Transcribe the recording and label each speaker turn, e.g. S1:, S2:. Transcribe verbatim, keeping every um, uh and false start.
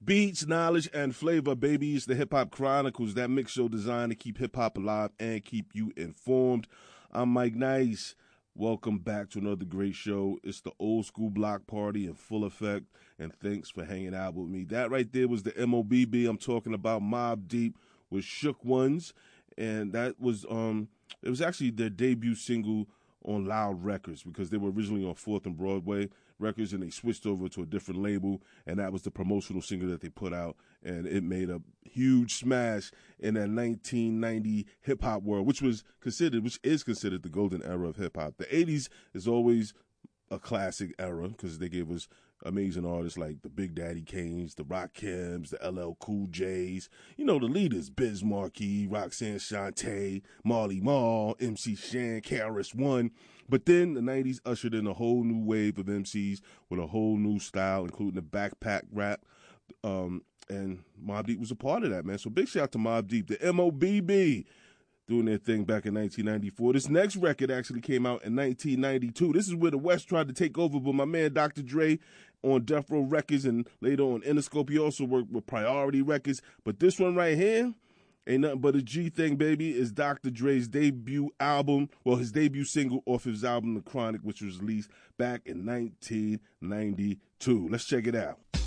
S1: Beats, knowledge, and flavor, baby. It's the Hip Hop Chronicles, that mix show designed to keep hip hop alive and keep you informed. I'm Mike Nice. Welcome back to another great show. It's the old school block party in full effect, and thanks for hanging out with me. That right there was the M O B B. I'm talking about Mobb Deep with Shook Ones, and that was um, it was actually their debut single on Loud Records, because they were originally on Fourth and Broadway Records, and they switched over to a different label, and that was the promotional single that they put out, and it made a huge smash in that nineteen ninety hip hop world, which was considered, which is considered the golden era of hip hop. The eighties is always a classic era because they gave us amazing artists like the Big Daddy Kanes, the Rakims, the L L Cool J's, you know, the leaders, Biz Markie, Roxanne Shante, Marley Marl, M C Shan, K R S One. But then the nineties ushered in a whole new wave of M Cs with a whole new style, including the backpack rap. Um, and Mobb Deep was a part of that, man. So big shout out to Mobb Deep, the M O B B, doing their thing back in nineteen ninety-four. This next record actually came out in nineteen ninety-two. This is where the West tried to take over, but my man Doctor Dre on Death Row Records and later on Interscope, he also worked with Priority Records. But this one right here ain't nothing but a G thing, baby. Is Doctor Dre's debut album, well, his debut single off his album The Chronic, which was released back in nineteen ninety-two. Let's check it out.